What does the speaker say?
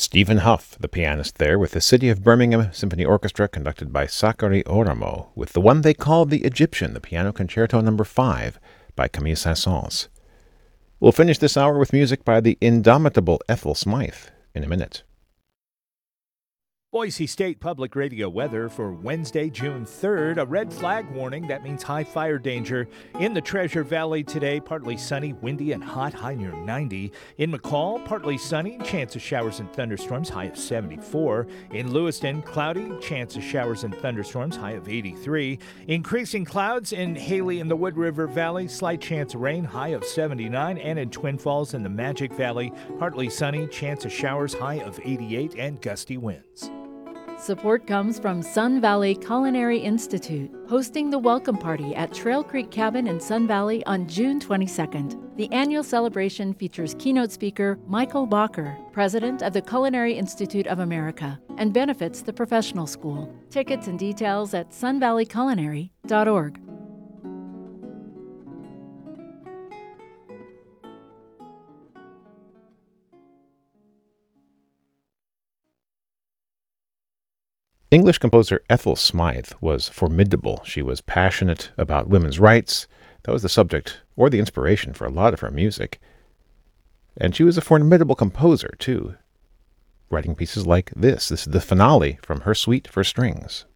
Stephen Huff, the pianist there, with the City of Birmingham Symphony Orchestra, conducted by Sakari Oramo, with the one they called the Egyptian, the Piano Concerto No. 5 by Camille Saint-Saëns. We'll finish this hour with music by the indomitable Ethel Smythe in a minute. Boise State Public Radio weather for Wednesday, June 3rd. A red flag warning. That means high fire danger. In the Treasure Valley today, partly sunny, windy, and hot, high near 90. In McCall, partly sunny, chance of showers and thunderstorms, high of 74. In Lewiston, cloudy, chance of showers and thunderstorms, high of 83. Increasing clouds in Haley in the Wood River Valley, slight chance of rain, high of 79. And in Twin Falls in the Magic Valley, partly sunny, chance of showers, high of 88, and gusty winds. Support comes from Sun Valley Culinary Institute, hosting the Welcome Party at Trail Creek Cabin in Sun Valley on June 22nd. The annual celebration features keynote speaker Michael Bacher, president of the Culinary Institute of America, and benefits the professional school. Tickets and details at sunvalleyculinary.org. English composer Ethel Smythe was formidable. She was passionate about women's rights. That was the subject or the inspiration for a lot of her music. And she was a formidable composer, too, writing pieces like this. This is the finale from her suite for strings.